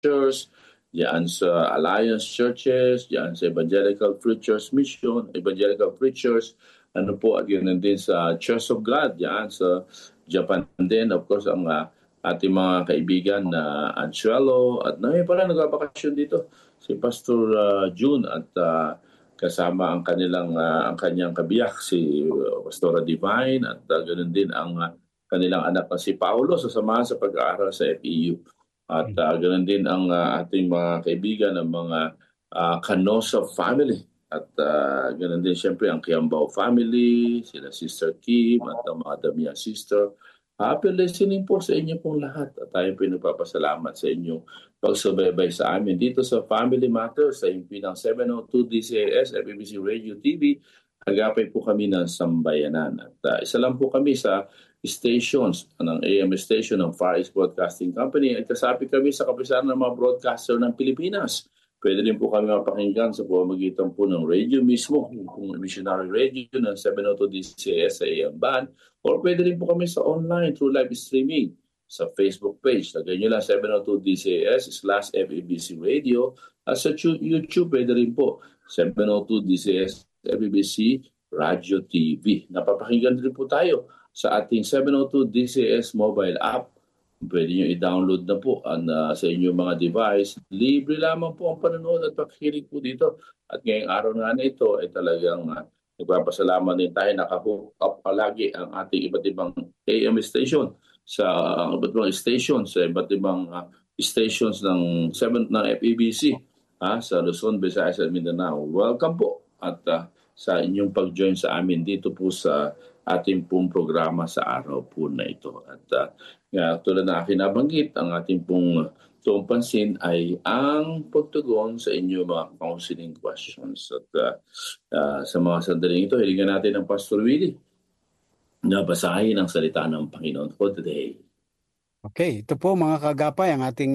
Church, diyan sa Alliance Churches, diyan sa Evangelical Preachers Mission, Evangelical Preachers, ano po, at yun din sa Church of God, diyan sa Japan din, of course, ang ating mga kaibigan na Ansuelo, at na pala nagbabakasyon dito, si Pastor June, at kasama ang kanyang kabiyak, si Pastora Divine, at ganoon din ang kanilang anak na si Paulo, sasamahan sa pag-aaral sa FEU. At ganoon din ang ating mga kaibigan ng mga Canosa family. At ganoon din siyempre ang Kiambao family, sila Sister Kim at ang mga Damian sister. Happy listening po sa inyo pong lahat. At tayo pinagpapasalamat sa inyong pagsubaybay sa amin dito sa Family Matters sa MP ng 702 DCAS, FEBC Radio TV. Agapay po kami ng Sambayanan. At isa lang po kami sa stations ng AM station ng Far East Broadcasting Company at kasapi kami sa kapisanan ng mga broadcaster ng Pilipinas. Pwede rin po kami mapakinggan sa pamamagitan po ng radio mismo, yung missionary radio ng 702 DCAS sa AM band, or pwede rin po kami sa online through live streaming sa Facebook page. Lagay nyo lang 702 DCAS/FEBC Radio at sa YouTube pwede rin po 702 DCAS FEBC Radio TV. Napapakinggan din po tayo sa ating 702 DCAS mobile app. Pwede nyo i-download na po sa inyong mga device. Libre lamang po ang panonood at pakikinig po dito. At ngayong araw nga na ito ay talagang nagpapasalamat din tayo. Naka-hook up palagi ang ating iba't ibang AM station sa iba't ibang stations sa iba't ibang stations ng FEBC sa Luzon, Visayas at Mindanao. Welcome po at sa inyong pag-join sa amin dito po sa ating pong programa sa araw po na ito. At tulad na akin nabanggit, ang ating pong tuong pansin ay ang pagtugon sa inyong mga counseling questions. At sa mga sandaling ito, hilingan natin ng Pastor Willie na basahin ang salita ng Panginoon for today. Okay, ito po mga kagapay ang ating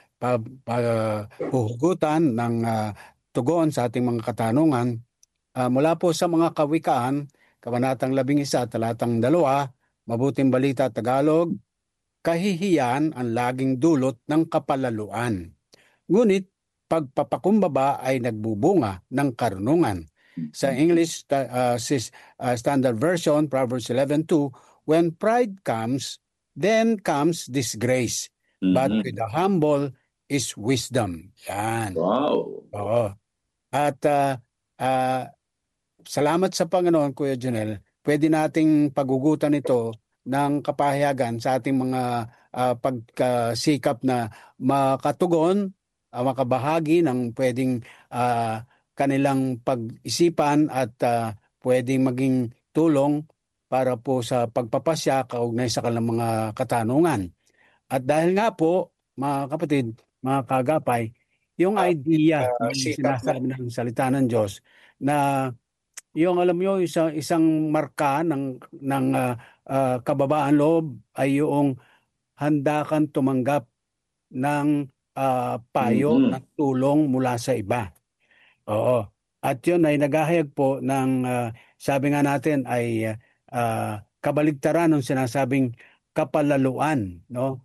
huhugutan ng tugon sa ating mga katanungan. Mula po sa mga kawikaan, Kabanatang 11, talatang 2, Mabuting Balita Tagalog, kahihiyan ang laging dulot ng kapalaluan. Ngunit pagpapakumbaba ay nagbubunga ng karunungan. Sa English Standard Version, Proverbs 11:2, when pride comes, then comes disgrace. But with the humble is wisdom. Yan. Wow. Oo. At salamat sa Panginoon, Kuya Junel, pwede nating pagugutan ito ng kapahayagan sa ating mga pagkasikap na makatugon, makabahagi ng pwedeng kanilang pag-isipan at pwedeng maging tulong para po sa pagpapasya kaugnay sa kanilang mga katanungan. At dahil nga po, mga kapatid, mga kagapay, yung idea na sinasabi ng salita ng Diyos na yung alam nyo, isang marka ng kababaan loob ay yung handa kang tumanggap ng payo, ng tulong mula sa iba. Oo. At yun ay naghahayag po ng, sabi nga natin ay kabaligtaran ng sinasabing kapalaluan. No?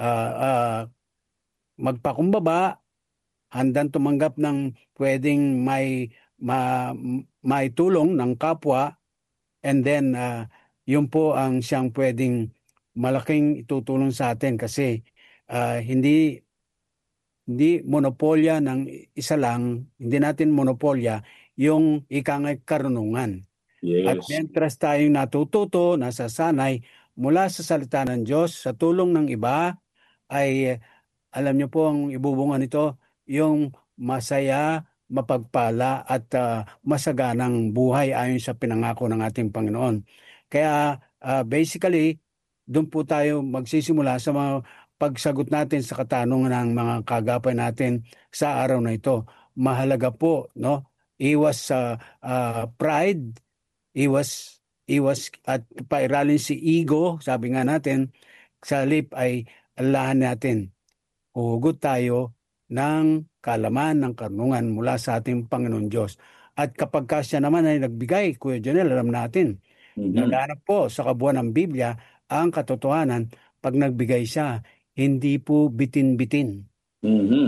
Magpakumbaba, handang tumanggap ng pwedeng may tulong ng kapwa, and then yun po ang siyang pwedeng malaking itutulong sa atin kasi hindi monopolya ng isa lang, hindi natin monopolya yung ikangay karunungan. Yes. At mientras tayong natututo, nasasanay mula sa salita ng Diyos, sa tulong ng iba, ay alam niyo po ang ibubunga nito, yung masaya, mapagpala at masaganang buhay ayon sa pinangako ng ating Panginoon. Kaya basically, doon po tayo magsisimula sa mga pagsagot natin sa katanungan ng mga kagapay natin sa araw na ito. Mahalaga po, no? Iwas sa pride, iwas at pairalin si ego, sabi nga natin, sa halip ay alahan natin. Hugot tayo ng kaalaman, ng karunungan mula sa ating Panginoon Diyos. At kapag siya naman ay nagbigay, Kuya Jonel, alam natin, naghanap po sa kabuuan ng Biblia ang katotohanan, pag nagbigay siya, hindi po bitin-bitin.